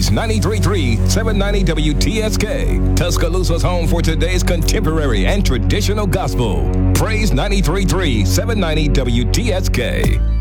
Praise 93.3 790 WTSK, Tuscaloosa's home for today's contemporary and traditional gospel. Praise 93.3 790 WTSK.